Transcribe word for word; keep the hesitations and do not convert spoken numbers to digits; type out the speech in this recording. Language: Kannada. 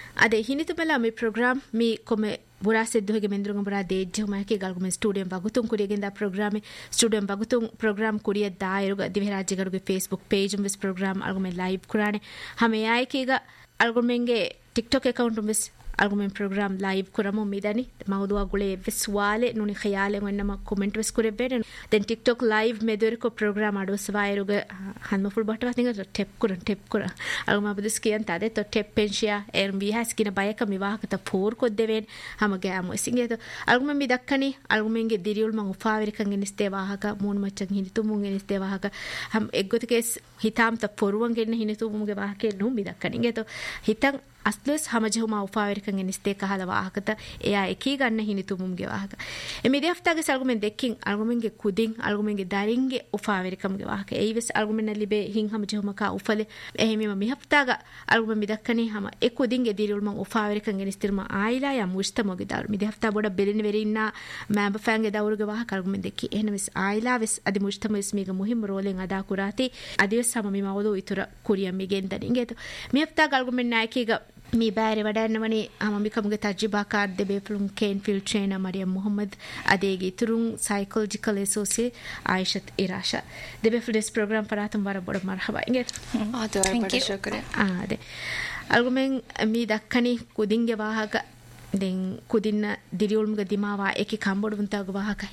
ಅದೇ ಹಿನಿತು ಮೇಲೆ ಮಿ ಪ್ರೋಗ್ರಾಮ್ ಮಿ ಕೊಮ್ಮೆ ಬುರಾ ಸಿದ್ದುಗೆ ಮೆಂದ್ರುಂಗ ಬುರಾ ದೇಜ್ಜು ಮಹಕಿ ಗಲ್ಗುಮೆ ಸ್ಟುಡಿಯಂ ಬಗುತುಂ ಕುರಿಯಗಿಂದ ಪ್ರೋಗ್ರಾಮ್ ಸ್ಟುಡಿಯಂ ಬಗುತುಂ ಪ್ರೋಗ್ರಾಮ್ ಕುರಿಯ ದಾಯರುಗ ದಿವೆ ರಾಜ್ಯಗರುಗೆ Facebook page ವಿಸ್ program ಅಲ್ಗುಮೆ live ಕುರಾನೆ ಹಮೆ ಆಯ್ಕೀಗ ಅಲ್ಗುಮೆಂಗೆ TikTok account ವಿಸ್ argumen program live kuramu midani mawduwa gule viswale nuni khayale wennama comment ves kurebben den tiktok live medore ko program adu swairuga hanma full botwa tinga tap kuran tap kura alguma budis kiyan tade to tap pensia erm vi has kina bayaka miwahaka ta for ko deven hamage amu singe to alguma mi dakkani algumenge diriyul man ufaverikan eniste wahaka moon machan hinitu mun eniste wahaka ham eggotike hitam ta foruwan genna hinitu munge wahake nu mi dakkani ge to hitan asles hamajehuma ufaverikan eniste kahala wahakata eya eki ganna hinitu mumge wahaka emide haftage algumen dekkin algumenge kudin algumenge daringe ufaverikan ge wahaka eives algumen libe hin hamajehuma ka ufale ehimima mi haftaga algumen midakkani hama ekudinge dirul man ufaverikan enistirma aila ya mujtamoge dar mide hafta boda belin verinna mamba fange dawruge wahaka algumen dekki ehnavis aila ves adi mujtamo ismiga muhim rolen ada kurati adives sama mi mawdu itura kuriya migen daninge to mi haftaga algumen naikiga mi baare wadanawani amami kamuge tajriba card debe flum Kenfield trainer Mariam Muhammad adege turun psychological associate Aishat Irasha debe for this program paratum wara boda marhaba inget ah to bada shukriya ah ade algumen mi dakkani kudinge wahaga den kudinna diriulmuge dimawa eki kambodu untaga wahaka